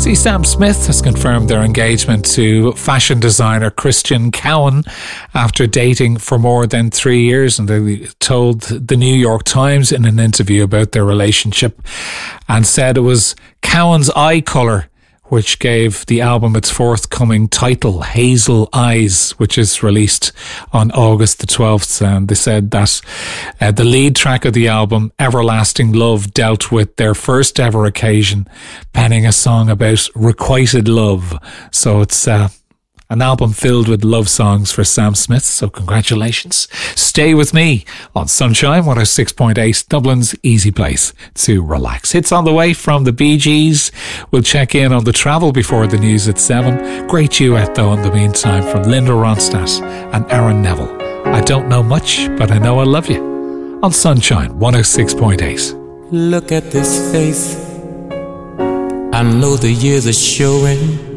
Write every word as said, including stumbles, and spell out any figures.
See, Sam Smith has confirmed their engagement to fashion designer Christian Cowan after dating for more than three years. And they told the New York Times in an interview about their relationship and said it was Cowan's eye colour which gave the album its forthcoming title, Hazel Eyes, which is released on August the twelfth. And they said that uh, the lead track of the album, Everlasting Love, dealt with their first ever occasion, penning a song about requited love. So it's uh, an album filled with love songs for Sam Smith, so congratulations. Stay with me on Sunshine one oh six point eight, Dublin's easy place to relax. Hits on the way from the Bee Gees. We'll check in on the travel before the news at seven. Great duet though in the meantime from Linda Ronstadt and Aaron Neville. I don't know much, but I know I love you. On Sunshine one oh six point eight. Look at this face, I know the years are showing.